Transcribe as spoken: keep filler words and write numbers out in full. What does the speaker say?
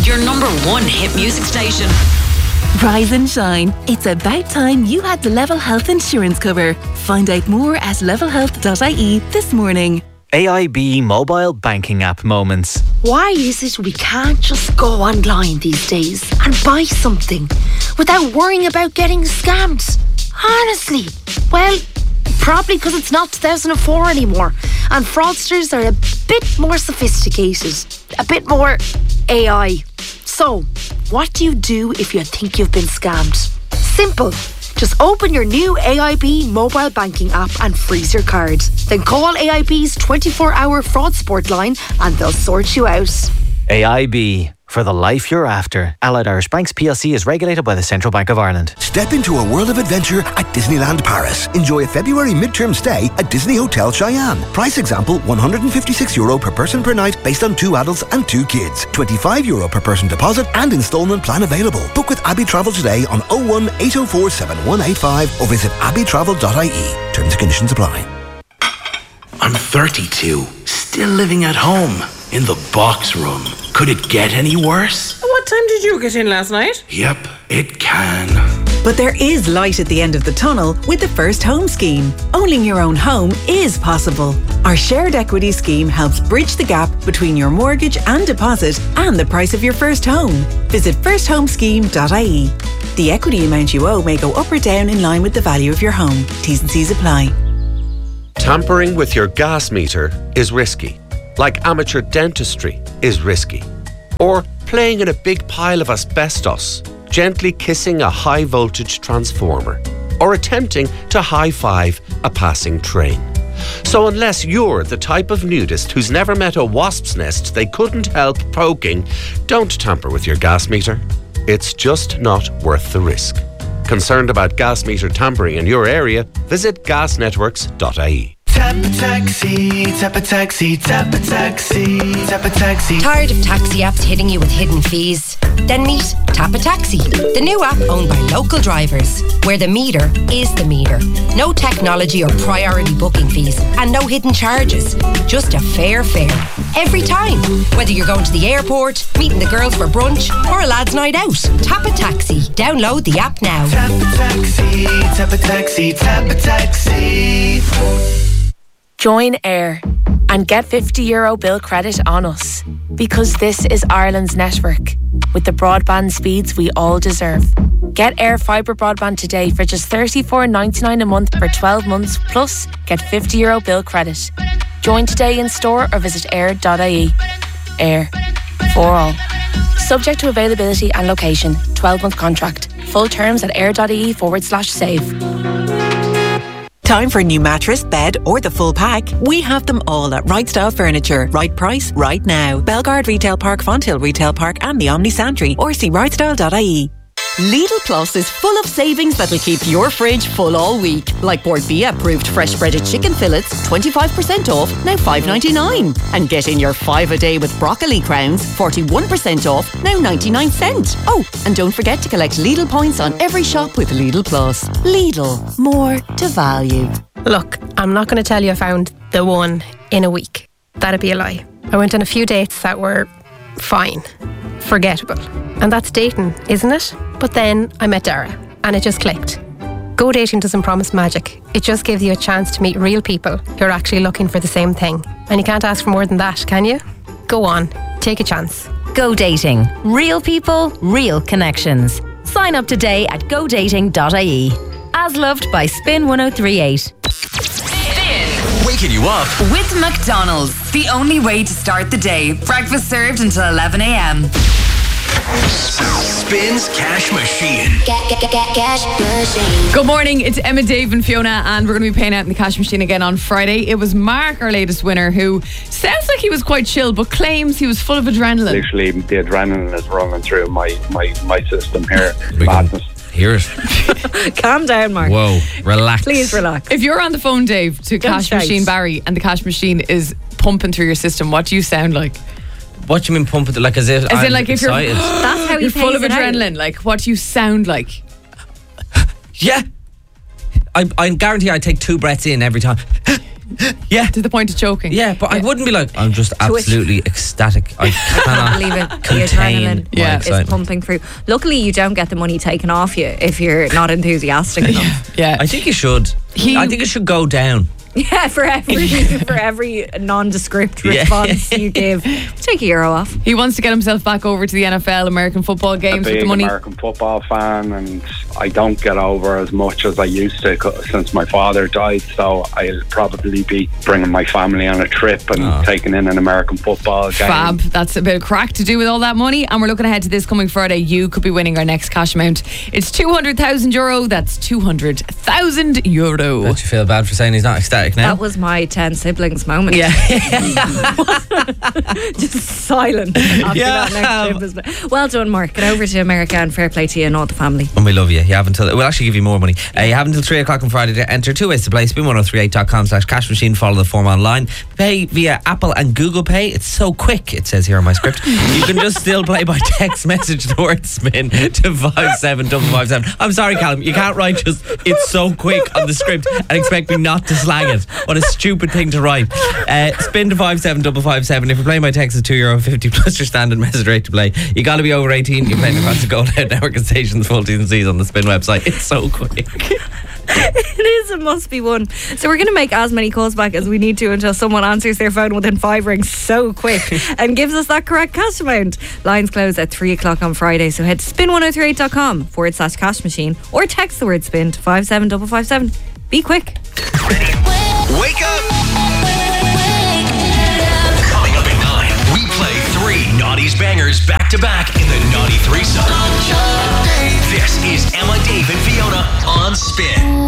your number one hit music station. Rise and shine. It's about time you had the Level Health insurance cover. Find out more at level health dot I E this morning. A I B mobile banking app moments. Why is it we can't just go online these days and buy something without worrying about getting scammed? Honestly. Well, probably because it's not two thousand four anymore and fraudsters are a bit more sophisticated, a bit more A I. So, what do you do if you think you've been scammed? Simple. Just open your new A I B mobile banking app and freeze your card. Then call A I B's twenty-four hour fraud support line and they'll sort you out. A I B. For the life you're after. Allied Irish Banks P L C is regulated by the Central Bank of Ireland. Step into a world of adventure at Disneyland Paris. Enjoy a February midterm stay at Disney Hotel Cheyenne. Price example, one hundred fifty-six euro per person per night based on two adults and two kids. twenty-five euro per person deposit and instalment plan available. Book with Abbey Travel today on oh one, eight oh four, seven one eight five or visit abbey travel dot I E. Terms and conditions apply. I'm thirty-two, still living at home, in the box room. Could it get any worse? What time did you get in last night? Yep, it can. But there is light at the end of the tunnel with the First Home Scheme. Owning your own home is possible. Our shared equity scheme helps bridge the gap between your mortgage and deposit and the price of your first home. Visit first home scheme dot I E. The equity amount you owe may go up or down in line with the value of your home. T's and C's apply. Tampering with your gas meter is risky. Like amateur dentistry is risky. Or playing in a big pile of asbestos, gently kissing a high voltage transformer, or attempting to high-five a passing train. So unless you're the type of nudist who's never met a wasp's nest they couldn't help poking, don't tamper with your gas meter. It's just not worth the risk. Concerned about gas meter tampering in your area? Visit gas networks dot I E. Tap a taxi, tap a taxi, tap a taxi, tap a taxi. Tired of taxi apps hitting you with hidden fees? Then meet Tap a Taxi, the new app owned by local drivers, where the meter is the meter. No technology or priority booking fees and no hidden charges. Just a fair fare every time. Whether you're going to the airport, meeting the girls for brunch or a lad's night out. Tap a Taxi. Download the app now. Tap a taxi, tap a taxi, tap a taxi. Join Air and get fifty euro bill credit on us, because this is Ireland's network with the broadband speeds we all deserve. Get Air Fibre broadband today for just thirty-four ninety-nine a month for twelve months, plus get fifty euro bill credit. Join today in store or visit air dot I E. Air. For all. Subject to availability and location. twelve month contract. Full terms at air.ie forward slash save. Time for a new mattress, bed or the full pack? We have them all at Right Style Furniture. Right price, right now. Belgard Retail Park, Fonthill Retail Park and the Omni Santry, or see right style dot I E. Lidl Plus is full of savings that'll keep your fridge full all week. Like Bordbia approved fresh breaded chicken fillets, twenty-five percent off, now five ninety-nine. And get in your five a day with broccoli crowns, forty-one percent off, now ninety-nine cents. Oh, and don't forget to collect Lidl points on every shop with Lidl Plus. Lidl, more to value. Look, I'm not going to tell you I found the one in a week. That'd be a lie. I went on a few dates that were fine, forgettable. And that's dating, isn't it? But then I met Dara and it just clicked. Go Dating doesn't promise magic. It just gives you a chance to meet real people who are actually looking for the same thing. And you can't ask for more than that, can you? Go on, take a chance. Go Dating. Real people, real connections. Sign up today at go dating dot I E. As loved by Spin one oh three eight. Waking you up with McDonald's. The only way to start the day. Breakfast served until eleven a.m. Spins Cash Machine. Get, get, get, get, cash machine. Good morning, it's Emma, Dave and Fiona, and we're going to be paying out in the cash machine again on Friday. It was Mark, our latest winner, who sounds like he was quite chill but claims he was full of adrenaline. Literally, the adrenaline is running through my, my, my system here. Madness. Hear it. Calm down, Mark. Whoa, relax. Please relax. If you're on the phone, Dave, to Don't Cash shout. Machine Barry, and the cash machine is pumping through your system, what do you sound like? What do you mean pumping? Like as if As I'm in, like, if you're, excited. that's how you're full of adrenaline. Like, what do you sound like? Yeah. I, I guarantee I take two breaths in every time. Yeah. To the point of choking. Yeah, but I wouldn't be like, I'm just absolutely ecstatic. I cannot believe it. The contain adrenaline my is excitement. pumping through. Luckily, you don't get the money taken off you if you're not enthusiastic enough. Yeah. I think you should. He- I think it should go down. Yeah, for every for every nondescript Yeah. response you give, take a euro off. He wants to get himself back over to the N F L, American football a games with big the money. American football fan, and I don't get over as much as I used to co- since my father died. So I'll probably be bringing my family on a trip and Oh. taking in an American football game. Fab. That's a bit of crack to do with all that money. And we're looking ahead to this coming Friday. You could be winning our next cash amount. It's two hundred thousand euro. That's two hundred thousand euro. Don't you feel bad for saying he's not ecstatic now? That was my ten siblings moment. Yeah. Just silent after Yeah. that next trip. Well done, Mark. Get over to America and fair play to you and all the family. And we love you. You have until we'll actually give you more money. Uh, you have until three o'clock on Friday to enter. Two ways to play: spin one oh three eight dot com slash cash machine. Follow the form online. Pay via Apple and Google Pay. It's so quick. It says here on my script. You can just still play by text message the word spin to five seven double five seven. I'm sorry, Callum. You can't write just "it's so quick" on the script and expect me not to slag it. What a stupid thing to write. Uh, spin to five seven double five seven. If you're playing by text, it's two euro fifty plus your standard message rate to play. You got to be over eighteen. You're playing across the Gold Out Network and stations. Full T's and C's on the Spin website. It's so quick. It is, it must be one. So we're going to make as many calls back as we need to until someone answers their phone within five rings so quick and gives us that correct cash amount. Lines close at three o'clock on Friday, so head to spin one oh three eight dot com forward slash cash machine or text the word spin to five seven double five seven. Be quick. Wake up! Coming up at nine, we play three Naughty's bangers back to back in the Naughty Threesome. This is Emma, Dave, and Fiona on Spin.